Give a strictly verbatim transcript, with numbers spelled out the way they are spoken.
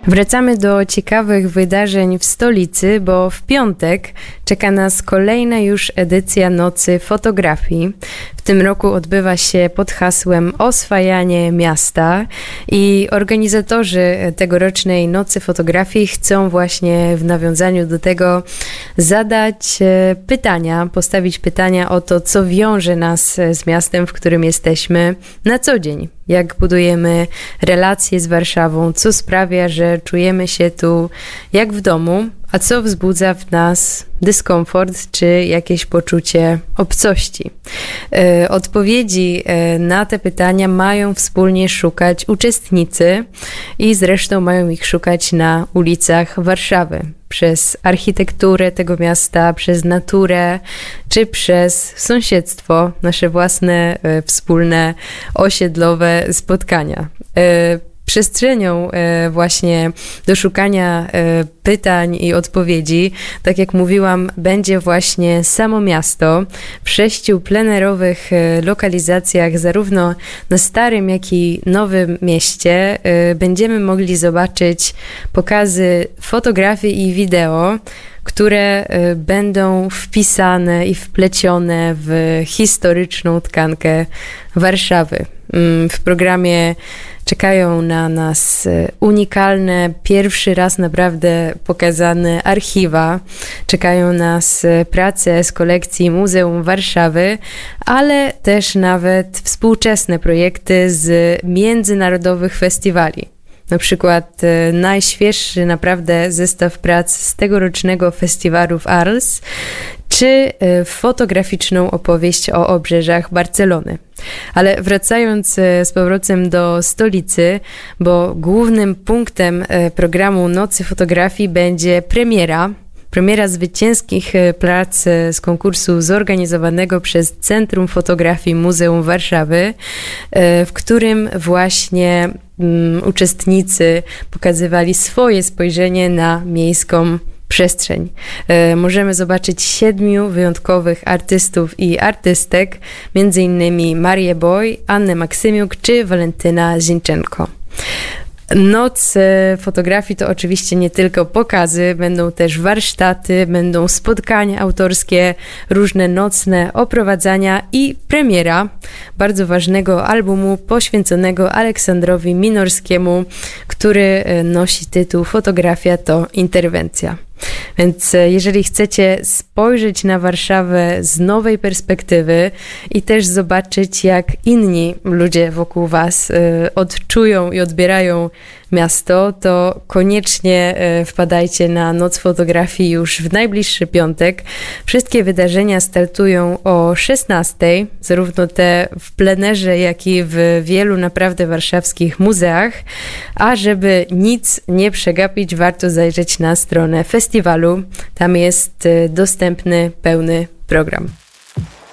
Wracamy do ciekawych wydarzeń w stolicy, bo w piątek czeka nas kolejna już edycja Nocy Fotografii. W tym roku odbywa się pod hasłem Oswajanie miasta i organizatorzy tegorocznej Nocy Fotografii chcą właśnie w nawiązaniu do tego zadać pytania, postawić pytania o to, co wiąże nas z miastem, w którym jesteśmy na co dzień. Jak budujemy relacje z Warszawą, co sprawia, że czujemy się tu jak w domu, a co wzbudza w nas dyskomfort czy jakieś poczucie obcości. E, odpowiedzi e, na te pytania mają wspólnie szukać uczestnicy i zresztą mają ich szukać na ulicach Warszawy. Przez architekturę tego miasta, przez naturę, czy przez sąsiedztwo, nasze własne, e, wspólne, osiedlowe spotkania. E, Przestrzenią e, właśnie do szukania e, pytań i odpowiedzi, tak jak mówiłam, będzie właśnie samo miasto w sześciu plenerowych e, lokalizacjach, zarówno na Starym, jak i Nowym Mieście. E, będziemy mogli zobaczyć pokazy fotografii i wideo, które y, będą wpisane i wplecione w historyczną tkankę Warszawy. Ym, w programie czekają na nas y, unikalne, pierwszy raz naprawdę pokazane archiwa. Czekają nas y, prace z kolekcji Muzeum Warszawy, ale też nawet współczesne projekty z międzynarodowych festiwali. Na przykład e, najświeższy naprawdę zestaw prac z tegorocznego festiwalu w Arles, czy e, fotograficzną opowieść o obrzeżach Barcelony. Ale wracając e, z powrotem do stolicy, bo głównym punktem e, programu Nocy Fotografii będzie premiera, Premiera zwycięskich prac z konkursu zorganizowanego przez Centrum Fotografii Muzeum Warszawy, w którym właśnie um, uczestnicy pokazywali swoje spojrzenie na miejską przestrzeń. E, możemy zobaczyć siedmiu wyjątkowych artystów i artystek, między innymi Marię Boj, Annę Maksymiuk czy Walentyna Zinczenko. Noc fotografii to oczywiście nie tylko pokazy, będą też warsztaty, będą spotkania autorskie, różne nocne oprowadzania i premiera bardzo ważnego albumu poświęconego Aleksandrowi Minorskiemu, który nosi tytuł Fotografia to interwencja. Więc jeżeli chcecie spojrzeć na Warszawę z nowej perspektywy i też zobaczyć, jak inni ludzie wokół was y, odczują i odbierają miasto, to koniecznie y, wpadajcie na Noc Fotografii już w najbliższy piątek. Wszystkie wydarzenia startują o szesnastej, zarówno te w plenerze, jak i w wielu naprawdę warszawskich muzeach, a żeby nic nie przegapić, warto zajrzeć na stronę festiwalu. Tam jest dostępny pełny program.